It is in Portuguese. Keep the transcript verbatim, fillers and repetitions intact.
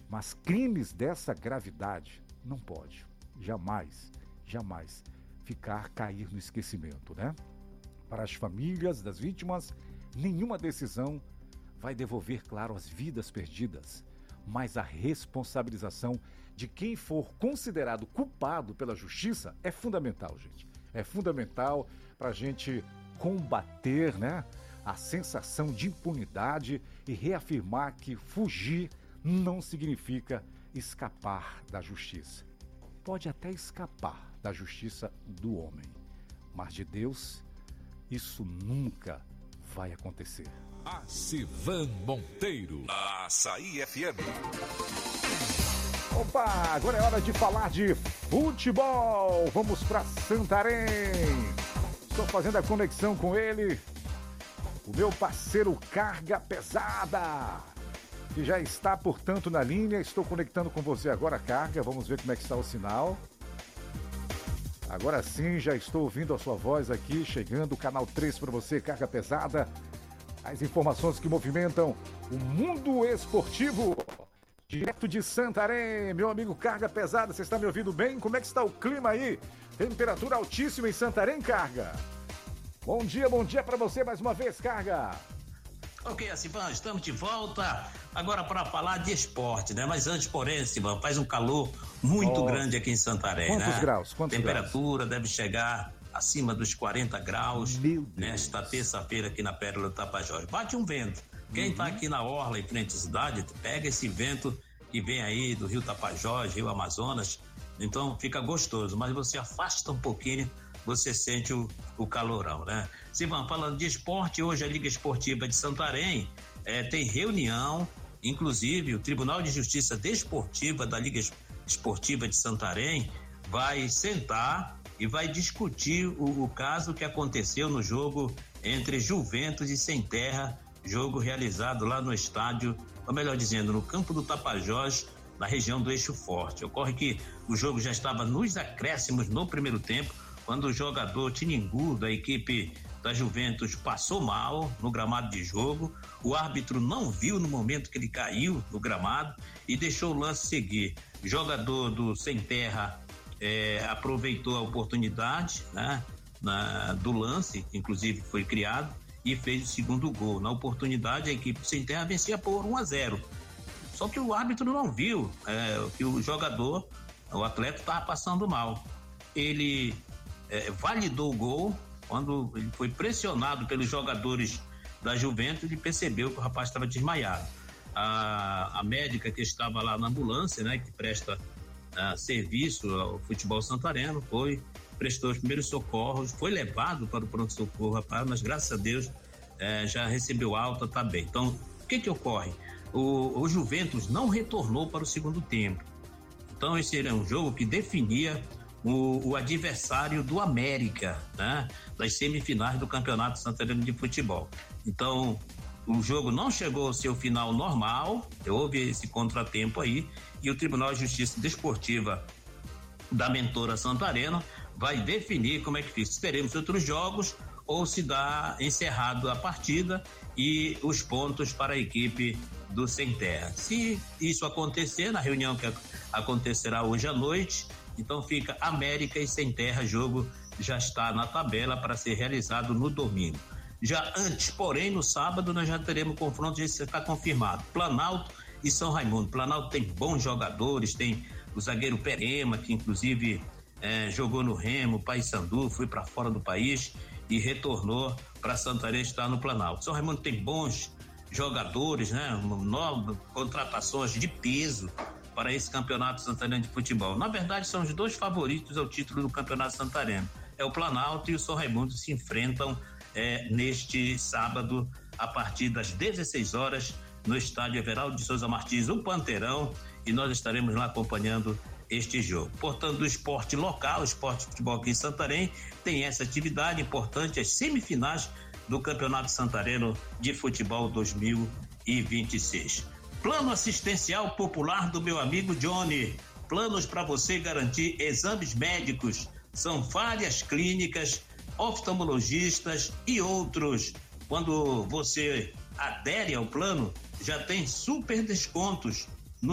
Mas crimes dessa gravidade não pode, jamais, jamais ficar, cair no esquecimento, né? Para as famílias das vítimas, nenhuma decisão vai devolver, claro, as vidas perdidas, mas a responsabilização de quem for considerado culpado pela justiça é fundamental, gente. É fundamental para a gente combater, né, a sensação de impunidade e reafirmar que fugir não significa escapar da justiça. Pode até escapar da justiça do homem, mas de Deus, isso nunca vai acontecer. Acivan Monteiro, Açaí F M. Opa, agora é hora de falar de futebol. Vamos para Santarém. Estou fazendo a conexão com ele, o meu parceiro Carga Pesada, que já está, portanto, na linha. Estou conectando com você agora, Carga. Vamos ver como é que está o sinal. Agora sim, já estou ouvindo a sua voz aqui, chegando o canal três para você, Carga Pesada. As informações que movimentam o mundo esportivo. Direto de Santarém, meu amigo Carga Pesada, você está me ouvindo bem? Como é que está o clima aí? Temperatura altíssima em Santarém, Carga. Bom dia, bom dia para você mais uma vez, Carga. Ok, Acivan, estamos de volta agora para falar de esporte, né? Mas antes, porém, Acivan, faz um calor muito oh. grande aqui em Santarém, Quantos né? Quantos graus? Quantos Temperatura graus? deve chegar acima dos quarenta graus nesta terça-feira aqui na Pérola do Tapajós. Bate um vento. Quem está uhum. aqui na orla em frente à cidade, pega esse vento que vem aí do Rio Tapajós, Rio Amazonas, então fica gostoso, mas você afasta um pouquinho, você sente o, o calorão, né? Sivan, falando de esporte, hoje a Liga Esportiva de Santarém eh, tem reunião, inclusive o Tribunal de Justiça Desportiva da Liga Esportiva de Santarém vai sentar e vai discutir o, o caso que aconteceu no jogo entre Juventus e Sem Terra, jogo realizado lá no estádio, ou melhor dizendo, no campo do Tapajós, na região do Eixo Forte. Ocorre que o jogo já estava nos acréscimos no primeiro tempo, quando o jogador Tiningu, da equipe da Juventus, passou mal no gramado de jogo. O árbitro não viu no momento que ele caiu no gramado e deixou o lance seguir. O jogador do Sem Terra eh, aproveitou a oportunidade, né, na, do lance, inclusive foi criado, e fez o segundo gol. Na oportunidade, a equipe Sem Terra vencia por um a zero. Só que o árbitro não viu é, que o jogador, o atleta, estava passando mal. Ele é, validou o gol. Quando ele foi pressionado pelos jogadores da Juventus, ele percebeu que o rapaz estava desmaiado. A, a médica que estava lá na ambulância, né, que presta uh, serviço ao futebol santareno, foi, prestou os primeiros socorros, foi levado para o pronto-socorro, rapaz, mas graças a Deus eh, já recebeu alta, tá bem. Então, o que que ocorre? O, o Juventus não retornou para o segundo tempo. Então, esse era um jogo que definia o, o adversário do América, né? Das semifinais do Campeonato Santareno de Futebol. Então, o jogo não chegou ao seu final normal, houve esse contratempo aí, e o Tribunal de Justiça Desportiva da Mentora Santareno vai definir como é que fica. Se teremos outros jogos ou se dá encerrado a partida e os pontos para a equipe do Sem Terra. Se isso acontecer, na reunião que acontecerá hoje à noite, então fica América e Sem Terra, jogo já está na tabela para ser realizado no domingo. Já antes, porém, no sábado nós já teremos confronto, já está confirmado, Planalto e São Raimundo. Planalto tem bons jogadores, tem o zagueiro Perema, que inclusive É, jogou no Remo, Paysandu, foi para fora do país e retornou para Santarém, estar no Planalto. São Raimundo tem bons jogadores, né? Novas contratações de peso para esse campeonato santareno de futebol. Na verdade, são os dois favoritos ao título do campeonato santareno. É o Planalto e o São Raimundo se enfrentam é, neste sábado a partir das dezesseis horas no estádio Everaldo de Souza Martins, o Panteirão, e nós estaremos lá acompanhando este jogo. Portanto, do esporte local, o esporte de futebol aqui em Santarém, tem essa atividade importante, as semifinais do Campeonato Santareno de Futebol dois mil e vinte e seis. Plano assistencial popular do meu amigo Johnny. Planos para você garantir exames médicos, são várias clínicas, oftalmologistas e outros. Quando você adere ao plano, já tem super descontos